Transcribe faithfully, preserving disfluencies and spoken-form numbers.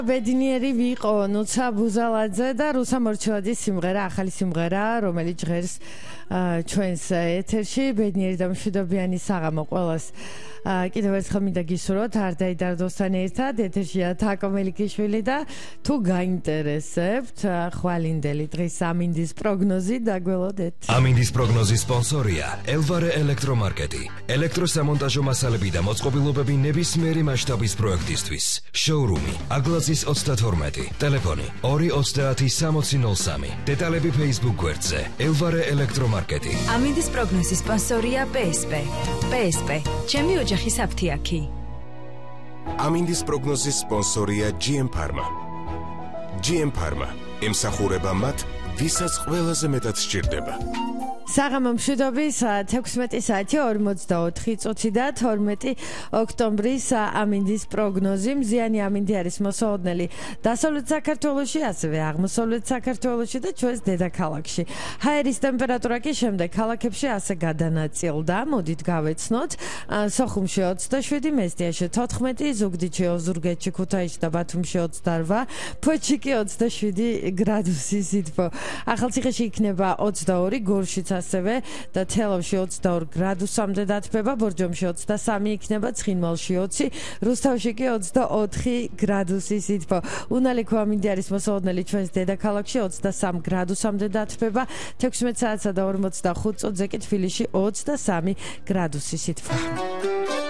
ბედნიერი ვიყო ნუცა ბუზალაძე და რუსა მორჩილაძის სიმღერა, ახალი სიმღერა, რომელიც ჟღერს ჩვენს ეთერში. ბედნიერი და მშვიდობიანი საღამო ყველას. კიდევ ერთხელ მინდა გისურვოთ არდაი დარდოსთან ერთად. ეთერშია თაკო მელიქიშვილი და თუ გაინტერესებთ ხვალინდელი დღის ამინდის პროგნოზი დაგველოდეთ. ამინდის პროგნოზის სპონსორია ელვარე ელექტრომარკეტი. ელექტროსამონტაჟო მასალები და მოწყობილობები ნებისმიერი მასშტაბის პროექტისთვის. შოურუმი აგლაძის ოცდათორმეტი, ტელეფონი ორი ოცდაათი სამოცი ნოლ სამი. დეტალები Facebook გვერდზე ელვარე ელექტრომარკეტი. ამინდის პროგნოზის სპონსორია პე ეს პე. პე ეს პე ჩემი ოჯახის აფთიაქი. ამინდის პროგნოზის სპონსორია ჯი ემ Pharma. ჯი ემ Pharma ემსახურება მათ, ვისაც ყველაზე მეტად სჭირდება. საღამო მშვიდობის თექვსმეტი საათი ორმოცდაოთხი წუთი და თორმეტი ოქტომბრის ამინდის პროგნოზი. მზიანი ამინდი არის მოსაოდნელი დასავლეთ საქართველოში, ასევე აღმოსავლეთ საქართველოში და ჩვენს დედაქალაქში. ჰაერის ტემპერატურა კი შემდეგ ქალაქებში ასე გადანაწილდა. მოდით გავეცნოთ. სოხუმში ოცდაშვიდი, მესტიაში თოთხმეტი, ზუგდიდში, ოზურგეთში, ქუთაისში და ბათუმში ოცდაორვა, ფოთში კი ოცდაშვიდი გრადუსი სითბო. ახალციხეში იქნება ოცდაორი, გორშიც ასევე და თელავში ოცდაორი გრადუსამდე დათბება, ბორჯომში ოცდასამი იქნება, ცხინვალში ოცი, რუსთავში კი ოცდაოთხი გრადუსი სითბო. უნალიქო ამინდი არის მოსაოდნელი ჩვენს დედაქალაქში ოცდასამი გრადუსამდე დათბება, თექვსმეტ საათსა და ორმოცდახუთ წუთზე კი თბილისში ოცდასამი გრადუსი სითბო.